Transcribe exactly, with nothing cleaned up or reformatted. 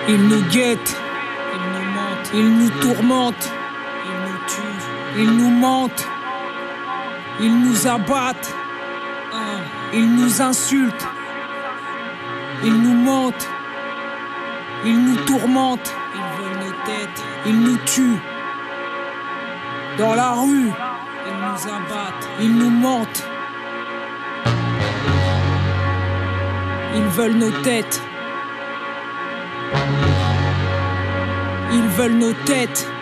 Ils nous guettent, ils nous mentent, ils nous tourmentent, ils nous tuent, ils nous mentent, ils nous abattent, ils nous insultent, ils nous mentent, ils nous tourmentent, ils veulent nos têtes, ils nous tuent. Dans la rue, ils nous abattent, ils nous mentent, ils veulent nos têtes. Ils veulent nos têtes.